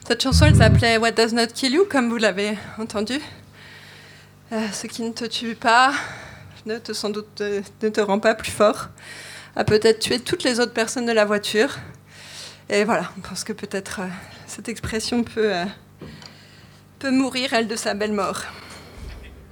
Cette chanson, elle s'appelait What Does Not Kill You, comme vous l'avez entendu. Ce qui ne te tue pas ne te rend pas plus fort, a peut-être tué toutes les autres personnes de la voiture. Et voilà, on pense que peut-être cette expression peut mourir, elle, de sa belle mort.